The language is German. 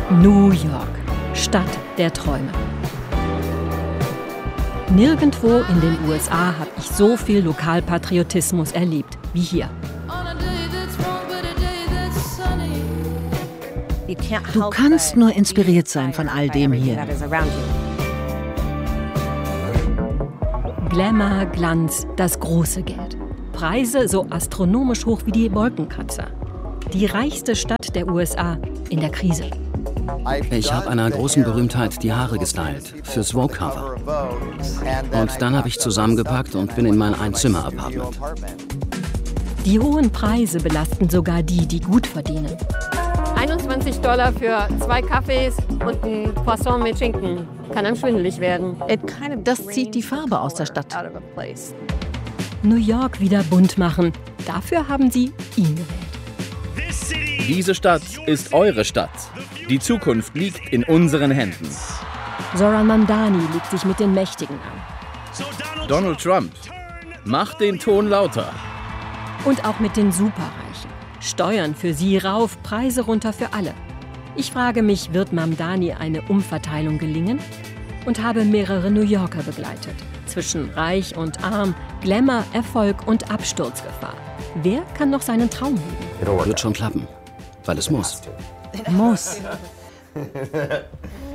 New York, Stadt der Träume. Nirgendwo in den USA habe ich so viel Lokalpatriotismus erlebt wie hier. Du kannst nur inspiriert sein von all dem hier. Glamour, Glanz, das große Geld. Preise so astronomisch hoch wie die Wolkenkratzer. Die reichste Stadt der USA in der Krise. Ich habe einer großen Berühmtheit die Haare gestylt, fürs Vogue-Cover. Und dann habe ich zusammengepackt und bin in mein Einzimmer-Apartment. Die hohen Preise belasten sogar die, die gut verdienen. $21 für 2 Kaffees und ein Croissant mit Schinken. Kann einem schwindelig werden. Das zieht die Farbe aus der Stadt. New York wieder bunt machen. Dafür haben sie ihn gewählt. Diese Stadt ist eure Stadt. Die Zukunft liegt in unseren Händen. Zoran Mamdani legt sich mit den Mächtigen an. Donald Trump, macht den Ton lauter. Und auch mit den Superreichen. Steuern für sie rauf, Preise runter für alle. Ich frage mich, wird Mamdani eine Umverteilung gelingen? Und habe mehrere New Yorker begleitet. Zwischen Reich und Arm, Glamour, Erfolg und Absturzgefahr. Wer kann noch seinen Traum leben? Wird schon klappen, weil es muss. Muss.